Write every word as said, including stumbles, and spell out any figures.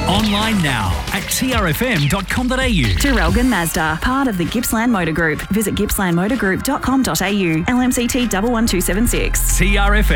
Online now at t r f m dot com dot a u. Traralgon Mazda, part of the Gippsland Motor Group. Visit gippsland motor group dot com dot a u. L M C T one one two seven six. T R F M.